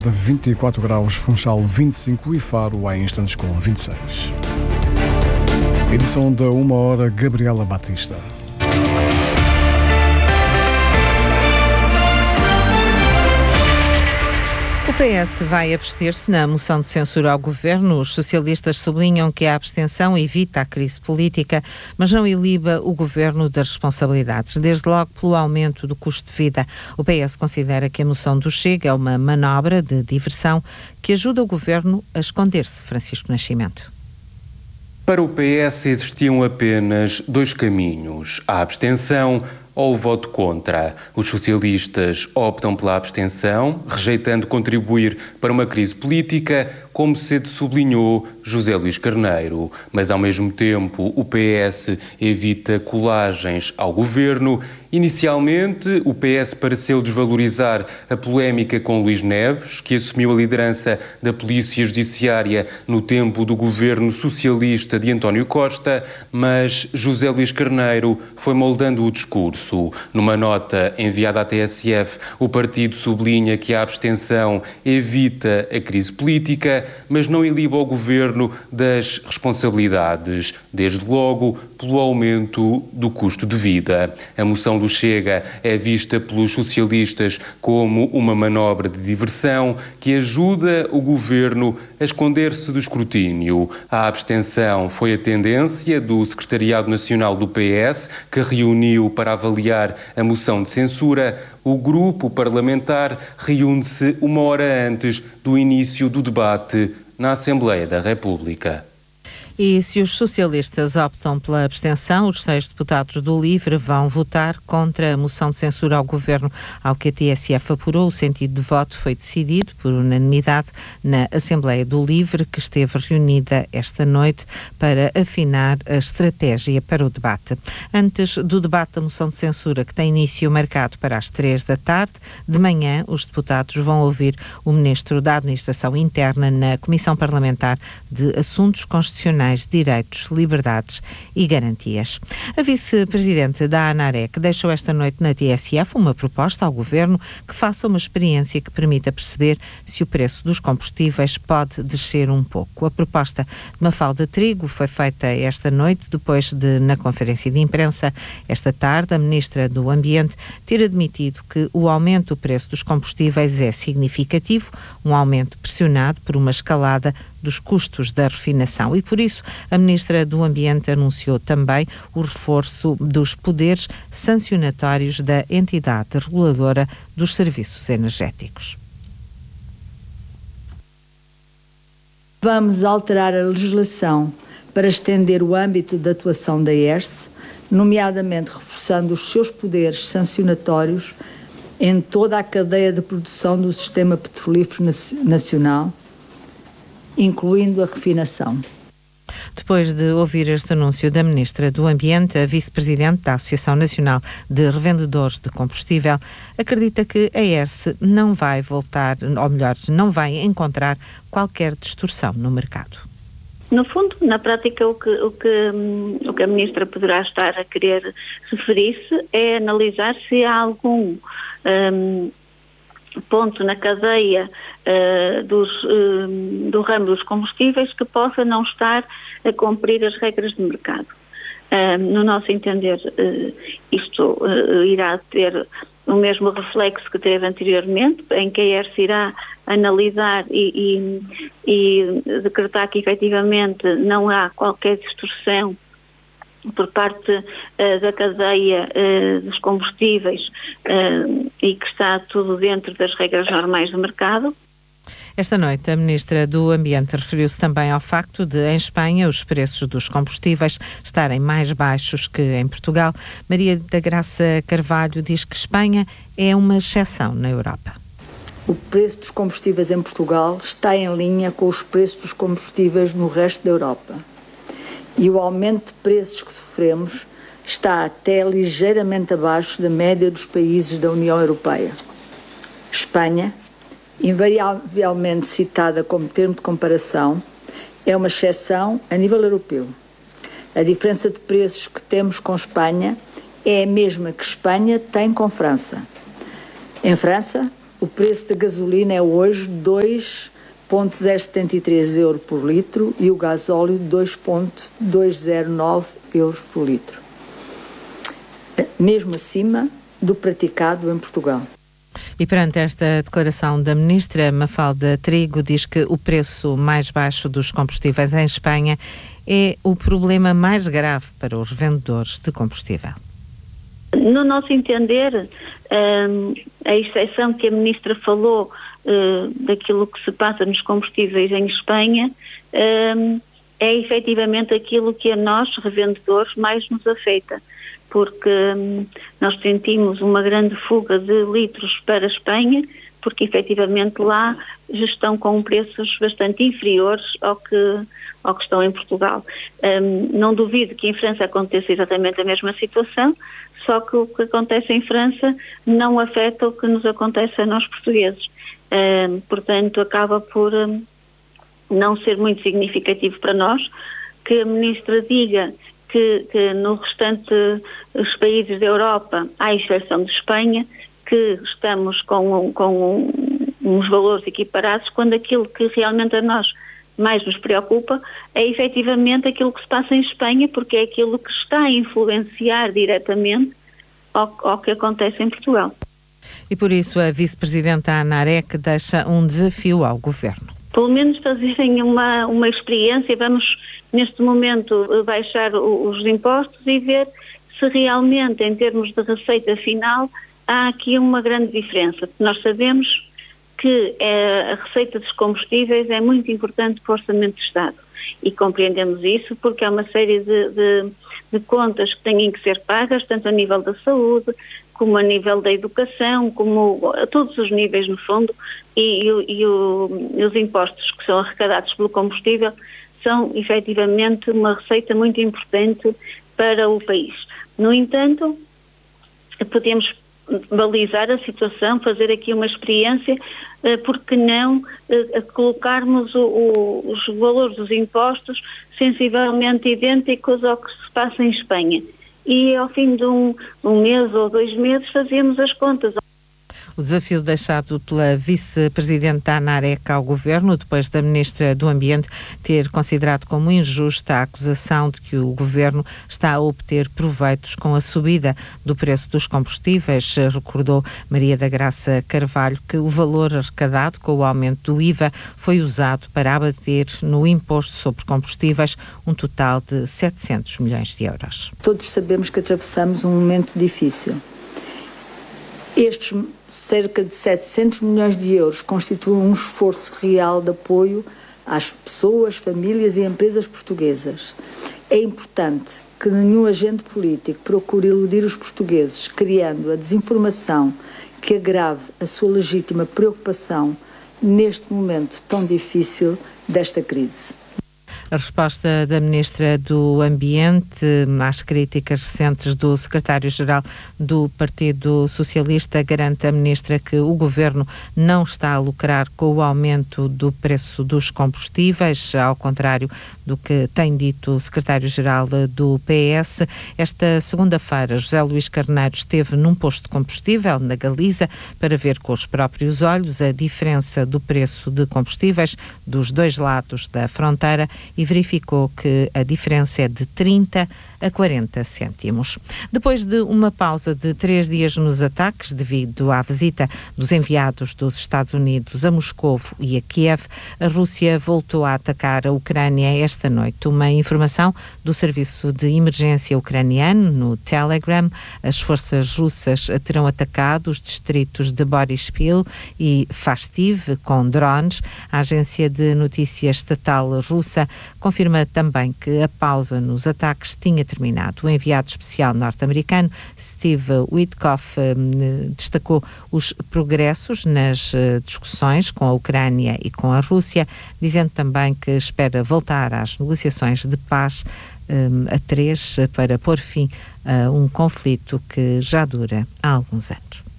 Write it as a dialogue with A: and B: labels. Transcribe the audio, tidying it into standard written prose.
A: De 24 graus, Funchal 25 e Faro há instantes com 26. Edição da 1h, Gabriela Batista.
B: O PS vai abster-se na moção de censura ao governo. Os socialistas sublinham que a abstenção evita a crise política, mas não iliba o governo das responsabilidades, desde logo pelo aumento do custo de vida. O PS considera que a moção do Chega é uma manobra de diversão que ajuda o governo a esconder-se. Francisco Nascimento.
C: Para o PS existiam apenas dois caminhos: a abstenção ou o voto contra. Os socialistas optam pela abstenção, rejeitando contribuir para uma crise política, como cedo sublinhou José Luís Carneiro. Mas, ao mesmo tempo, o PS evita colagens ao governo. Inicialmente, o PS pareceu desvalorizar a polémica com Luís Neves, que assumiu a liderança da Polícia Judiciária no tempo do governo socialista de António Costa, mas José Luís Carneiro foi moldando o discurso. Numa nota enviada à TSF, o partido sublinha que a abstenção evita a crise política, mas não iliba o governo das responsabilidades, desde logo pelo aumento do custo de vida. A moção do Chega é vista pelos socialistas como uma manobra de diversão que ajuda o governo a esconder-se do escrutínio. A abstenção foi a tendência do Secretariado Nacional do PS, que reuniu para avaliar a moção de censura. O grupo parlamentar reúne-se uma hora antes do início do debate na Assembleia da República.
B: E se os socialistas optam pela abstenção, os 6 deputados do LIVRE vão votar contra a moção de censura ao governo. Ao que a TSF apurou, o sentido de voto foi decidido por unanimidade na Assembleia do LIVRE, que esteve reunida esta noite para afinar a estratégia para o debate. Antes do debate da moção de censura, que tem início marcado para as 3 da tarde, de manhã os deputados vão ouvir o Ministro da Administração Interna na Comissão Parlamentar de Assuntos Constitucionais, Direitos, Liberdades e Garantias. A vice-presidente da ANAREC deixou esta noite na TSF uma proposta ao governo que faça uma experiência que permita perceber se o preço dos combustíveis pode descer um pouco. A proposta de Mafalda Trigo foi feita esta noite, depois de, na conferência de imprensa esta tarde, a Ministra do Ambiente ter admitido que o aumento do preço dos combustíveis é significativo, um aumento pressionado por uma escalada dos custos da refinação e, por isso, a Ministra do Ambiente anunciou também o reforço dos poderes sancionatórios da entidade reguladora dos serviços energéticos.
D: Vamos alterar a legislação para estender o âmbito de atuação da ERSE, nomeadamente reforçando os seus poderes sancionatórios em toda a cadeia de produção do sistema petrolífero nacional, incluindo a refinação.
B: Depois de ouvir este anúncio da Ministra do Ambiente, a Vice-Presidente da Associação Nacional de Revendedores de Combustível acredita que a ERSE não vai voltar, ou melhor, não vai encontrar qualquer distorção no mercado.
E: No fundo, na prática, o que a Ministra poderá estar a querer referir-se é analisar se há algum ponto na cadeia do ramo dos combustíveis que possa não estar a cumprir as regras de mercado. No nosso entender, isto irá ter o mesmo reflexo que teve anteriormente, em que a ERSE irá analisar e decretar que efetivamente não há qualquer distorção por parte da cadeia dos combustíveis e que está tudo dentro das regras normais do mercado.
B: Esta noite, a Ministra do Ambiente referiu-se também ao facto de, em Espanha, os preços dos combustíveis estarem mais baixos que em Portugal. Maria da Graça Carvalho diz que Espanha é uma exceção na Europa.
D: O preço dos combustíveis em Portugal está em linha com os preços dos combustíveis no resto da Europa. E o aumento de preços que sofremos está até ligeiramente abaixo da média dos países da União Europeia. Espanha, invariavelmente citada como termo de comparação, é uma exceção a nível europeu. A diferença de preços que temos com Espanha é a mesma que Espanha tem com França. Em França, o preço da gasolina é hoje 2,073 euros por litro e o gasóleo 2,209 euros por litro, mesmo acima do praticado em Portugal.
B: E perante esta declaração da Ministra, Mafalda Trigo diz que o preço mais baixo dos combustíveis em Espanha é o problema mais grave para os vendedores de combustível.
E: No nosso entender, a exceção que a Ministra falou daquilo que se passa nos combustíveis em Espanha é efetivamente aquilo que a nós, revendedores, mais nos afeta, porque nós sentimos uma grande fuga de litros para a Espanha, porque efetivamente lá já estão com preços bastante inferiores ao que estão em Portugal. Não duvido que em França aconteça exatamente a mesma situação, só que o que acontece em França não afeta o que nos acontece a nós portugueses. Portanto, acaba por não ser muito significativo para nós que a Ministra diga que no restante os países da Europa, à exceção de Espanha, que estamos com uns valores equiparados, quando aquilo que realmente a nós mais nos preocupa é efetivamente aquilo que se passa em Espanha, porque é aquilo que está a influenciar diretamente ao que acontece em Portugal.
B: E por isso a Vice-Presidenta Ana Arec deixa um desafio ao Governo.
E: Pelo menos fazerem uma experiência, vamos neste momento baixar os impostos e ver se realmente em termos de receita final há aqui uma grande diferença. Nós sabemos que a receita dos combustíveis é muito importante para o Orçamento do Estado e compreendemos isso porque há uma série de contas que têm que ser pagas, tanto a nível da saúde, como a nível da educação, como a todos os níveis no fundo, e os impostos que são arrecadados pelo combustível são efetivamente uma receita muito importante para o país. No entanto, podemos balizar a situação, fazer aqui uma experiência, porque não colocarmos os valores dos impostos sensivelmente idênticos ao que se passa em Espanha. E ao fim de um mês ou 2 meses fazemos as contas.
B: O desafio deixado pela Vice-Presidenta Ana Arec ao Governo, depois da Ministra do Ambiente ter considerado como injusta a acusação de que o Governo está a obter proveitos com a subida do preço dos combustíveis. Recordou Maria da Graça Carvalho que o valor arrecadado com o aumento do IVA foi usado para abater no imposto sobre combustíveis um total de 700 milhões de euros.
D: Todos sabemos que atravessamos um momento difícil. Estes cerca de 700 milhões de euros constituem um esforço real de apoio às pessoas, famílias e empresas portuguesas. É importante que nenhum agente político procure iludir os portugueses, criando a desinformação que agrave a sua legítima preocupação neste momento tão difícil desta crise.
B: A resposta da Ministra do Ambiente às críticas recentes do Secretário-Geral do Partido Socialista garante a Ministra que o Governo não está a lucrar com o aumento do preço dos combustíveis, ao contrário do que tem dito o Secretário-Geral do PS. Esta segunda-feira, José Luís Carneiro esteve num posto de combustível na Galiza para ver com os próprios olhos a diferença do preço de combustíveis dos dois lados da fronteira e verificou que a diferença é de 30 a 40 cêntimos. Depois de uma pausa de 3 dias nos ataques, devido à visita dos enviados dos Estados Unidos a Moscovo e a Kiev, a Rússia voltou a atacar a Ucrânia esta noite. Uma informação do Serviço de Emergência Ucraniano no Telegram. As forças russas terão atacado os distritos de Boryspil e Fastiv com drones. A agência de notícias estatal russa confirma também que a pausa nos ataques tinha terminado. O enviado especial norte-americano Steve Witkoff destacou os progressos nas discussões com a Ucrânia e com a Rússia, dizendo também que espera voltar às negociações de paz a 3 para pôr fim a um conflito que já dura há alguns anos.